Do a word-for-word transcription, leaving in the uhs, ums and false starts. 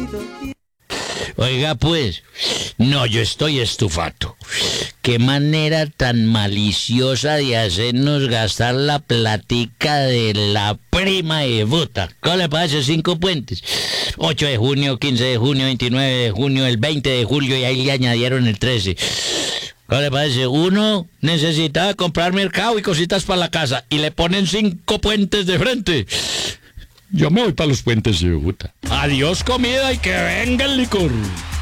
Oiga, pues, no, yo estoy estufado. Qué manera tan maliciosa de hacernos gastar la platica de la prima de Buta. ¿Qué le parece? Cinco puentes. ocho de junio, quince de junio, veintinueve de junio, el veinte de julio y ahí le añadieron el trece. ¿Qué le parece? Uno necesitaba comprar mercado y cositas para la casa y le ponen cinco puentes de frente. Yo me voy para los puentes de Buta. Adiós comida y que venga el licor.